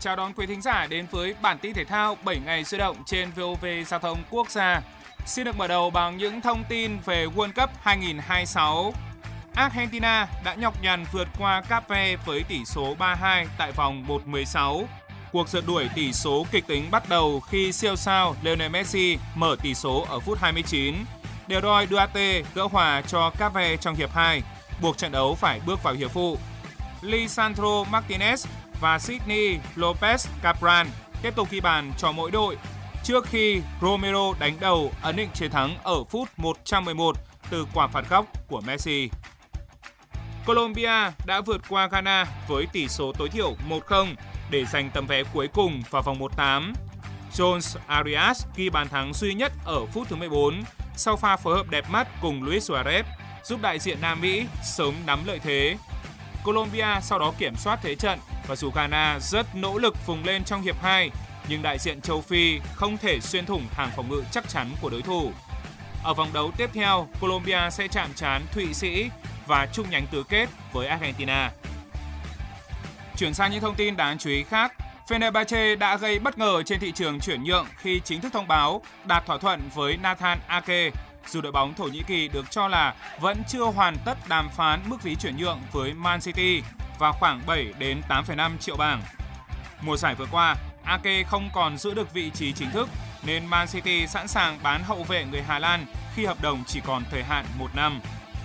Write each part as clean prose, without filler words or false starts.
chào đón quý thính giả đến với bản tin thể thao 7 ngày sôi động trên VOV Giao thông Quốc gia. Xin được mở đầu bằng những thông tin về World Cup 2026. Argentina đã nhọc nhằn vượt qua Cape với tỷ số 3-2 tại vòng 1/16. Cuộc rượt đuổi tỷ số kịch tính bắt đầu khi siêu sao Lionel Messi mở tỷ số ở phút 29. Del Roy Duarte gỡ hòa cho Cape trong hiệp 2, buộc trận đấu phải bước vào hiệp phụ. Lisandro Martinez và Sidney Lopez Capran tiếp tục ghi bàn cho mỗi đội, trước khi Romero đánh đầu ấn định chiến thắng ở phút 111 từ quả phạt góc của Messi. Colombia đã vượt qua Ghana với tỷ số tối thiểu 1-0 để giành tấm vé cuối cùng vào vòng 1/8. Jones Arias ghi bàn thắng duy nhất ở phút thứ 14 sau pha phối hợp đẹp mắt cùng Luis Suarez, giúp đại diện Nam Mỹ sớm nắm lợi thế. Colombia sau đó kiểm soát thế trận và dù Ghana rất nỗ lực vùng lên trong hiệp 2, nhưng đại diện châu Phi không thể xuyên thủng hàng phòng ngự chắc chắn của đối thủ. Ở vòng đấu tiếp theo, Colombia sẽ chạm trán Thụy Sĩ và chung nhánh tứ kết với Argentina. Chuyển sang những thông tin đáng chú ý khác, Fenerbahce đã gây bất ngờ trên thị trường chuyển nhượng khi chính thức thông báo đạt thỏa thuận với Nathan Ake, dù đội bóng Thổ Nhĩ Kỳ được cho là vẫn chưa hoàn tất đàm phán mức phí chuyển nhượng với Man City và khoảng 7 đến 8,5 triệu bảng. Mùa giải vừa qua, Ake không còn giữ được vị trí chính thức nên Man City sẵn sàng bán hậu vệ người Hà Lan khi hợp đồng chỉ còn thời hạn 1 năm.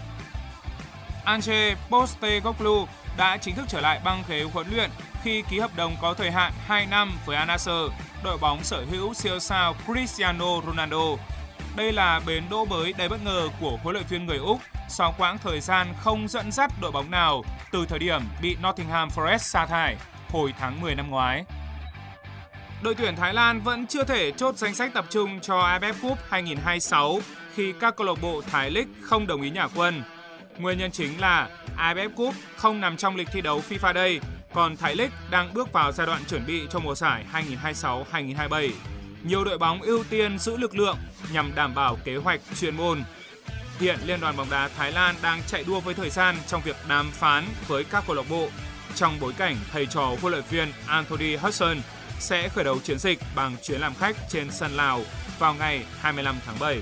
Ange Postecoglou đã chính thức trở lại băng ghế huấn luyện khi ký hợp đồng có thời hạn 2 năm với Al Nassr, đội bóng sở hữu siêu sao Cristiano Ronaldo. Đây là bến đỗ mới đầy bất ngờ của huấn luyện viên người Úc sau quãng thời gian không dẫn dắt đội bóng nào từ thời điểm bị Nottingham Forest sa thải hồi tháng 10 năm ngoái. Đội tuyển Thái Lan vẫn chưa thể chốt danh sách tập trung cho AFF Cup 2026 khi các câu lạc bộ Thái League không đồng ý nhả quân. Nguyên nhân chính là AFF Cup không nằm trong lịch thi đấu FIFA Day, còn Thái League đang bước vào giai đoạn chuẩn bị cho mùa giải 2026-2027. Nhiều đội bóng ưu tiên giữ lực lượng nhằm đảm bảo kế hoạch chuyên môn. Hiện Liên đoàn bóng đá Thái Lan đang chạy đua với thời gian trong việc đàm phán với các câu lạc bộ, trong bối cảnh thầy trò huấn luyện viên Anthony Hudson sẽ khởi đầu chiến dịch bằng chuyến làm khách trên sân Lào vào ngày 25 tháng 7.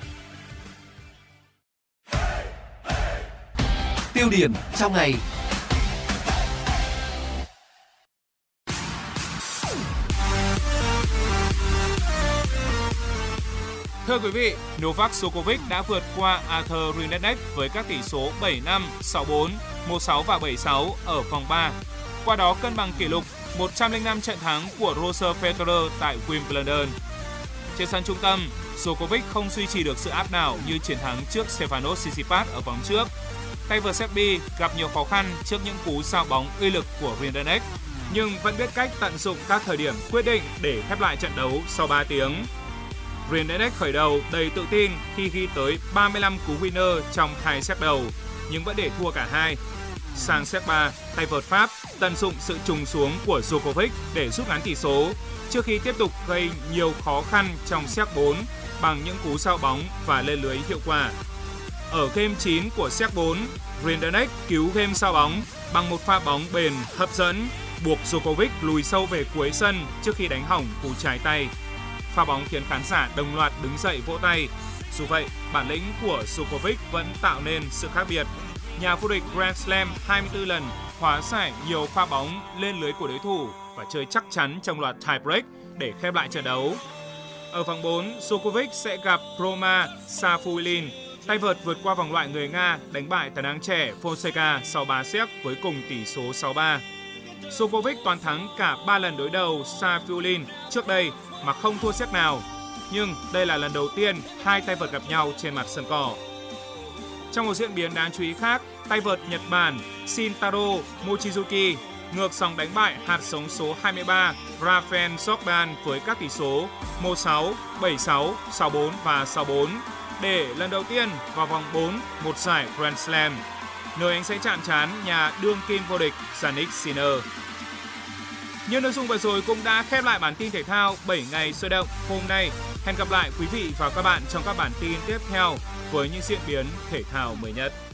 Tiêu điểm trong ngày. Thưa quý vị, Novak Djokovic đã vượt qua Arthur Rinderknech với các tỷ số 7-5, 6-4, 1-6 và 7-6 ở vòng 3. Qua đó cân bằng kỷ lục 105 trận thắng của Roger Federer tại Wimbledon. Trên sân trung tâm, Djokovic không duy trì được sự áp đảo như chiến thắng trước Stefanos Tsitsipas ở vòng trước. Tay vợt Serbia gặp nhiều khó khăn trước những cú sao bóng uy lực của Rinderknech, nhưng vẫn biết cách tận dụng các thời điểm quyết định để khép lại trận đấu sau 3 tiếng. Rinderknech khởi đầu đầy tự tin khi ghi tới 35 cú winner trong 2 set đầu, nhưng vẫn để thua cả hai. Sang set 3, tay vợt Pháp tận dụng sự trùng xuống của Djokovic để rút ngắn tỷ số, trước khi tiếp tục gây nhiều khó khăn trong set 4 bằng những cú sao bóng và lên lưới hiệu quả. Ở game 9 của set 4, Rinderknech cứu game sao bóng bằng một pha bóng bền hấp dẫn, buộc Djokovic lùi sâu về cuối sân trước khi đánh hỏng cú trái tay. Pha bóng khiến khán giả đồng loạt đứng dậy vỗ tay. Dù vậy, bản lĩnh của Djokovic vẫn tạo nên sự khác biệt. Nhà vô địch Grand Slam 24 lần hóa giải nhiều pha bóng lên lưới của đối thủ và chơi chắc chắn trong loạt tie break để khép lại trận đấu. Ở vòng 4, Djokovic sẽ gặp Roma Safuilin. Tay vợt vượt qua vòng loại người Nga đánh bại tài năng trẻ Fonseca sau 3 set với cùng tỷ số 6-3. Djokovic toàn thắng cả 3 lần đối đầu Safuilin trước đây mà không thua set nào. Nhưng đây là lần đầu tiên hai tay vợt gặp nhau trên mặt sân cỏ. Trong một diễn biến đáng chú ý khác, tay vợt Nhật Bản Shintaro Mochizuki ngược dòng đánh bại hạt giống số 23 Rafael Zordan với các tỷ số 1-6, 7-6, 6-4 và 6-4 để lần đầu tiên vào vòng 4 một giải Grand Slam, nơi anh sẽ chạm trán nhà đương kim vô địch Jannik Sinner. Những nội dung vừa rồi cũng đã khép lại bản tin thể thao 7 ngày sôi động hôm nay. Hẹn gặp lại quý vị và các bạn trong các bản tin tiếp theo với những diễn biến thể thao mới nhất.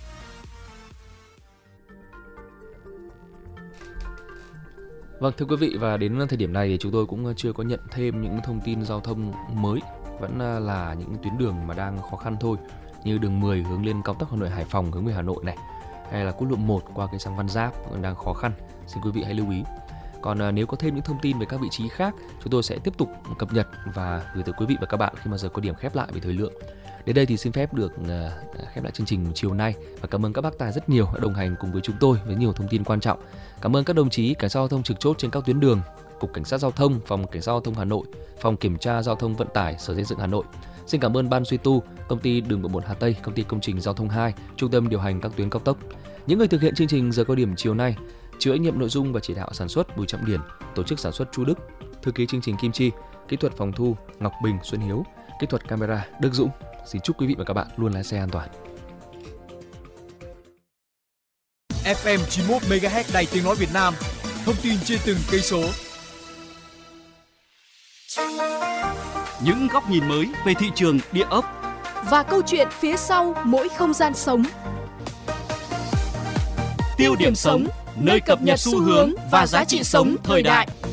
Vâng, thưa quý vị, và đến thời điểm này thì chúng tôi cũng chưa có nhận thêm những thông tin giao thông mới, vẫn là những tuyến đường mà đang khó khăn thôi, như đường 10 hướng lên cao tốc Hà Nội Hải Phòng hướng về Hà Nội này, hay là quốc lộ 1 qua cây xăng Văn Giáp cũng đang khó khăn. Xin quý vị hãy lưu ý. Còn nếu có thêm những thông tin về các vị trí khác, chúng tôi sẽ tiếp tục cập nhật và gửi tới quý vị và các bạn khi mà giờ có điểm khép lại về thời lượng. Đến đây thì xin phép được khép lại chương trình chiều nay và cảm ơn các bác tài rất nhiều đã đồng hành cùng với chúng tôi với nhiều thông tin quan trọng. Cảm ơn các đồng chí cảnh sát giao thông trực chốt trên các tuyến đường, Cục Cảnh sát Giao thông, Phòng Cảnh sát Giao thông Hà Nội, Phòng Kiểm tra Giao thông Vận tải, Sở Xây dựng Hà Nội. Xin cảm ơn Ban Suy tu, Công ty Đường bộ 1 Hà Tây, Công ty Công trình Giao thông 2, Trung tâm điều hành các tuyến cao tốc. Những người thực hiện chương trình giờ cao điểm chiều nay: chịu trách nhiệm nội dung và chỉ đạo sản xuất Bùi Trọng Điển, tổ chức sản xuất Chu Đức, thư ký chương trình Kim Chi, kỹ thuật phòng thu Ngọc Bình, Xuân Hiếu, kỹ thuật camera Đức Dũng. Xin chúc quý vị và các bạn luôn lái xe an toàn. FM 91 MHz Đài Tiếng nói Việt Nam. Thông tin trên từng cây số. Những góc nhìn mới về thị trường địa ốc và câu chuyện phía sau mỗi không gian sống. Tiêu điểm sống, nơi cập nhật xu hướng và giá trị sống thời đại.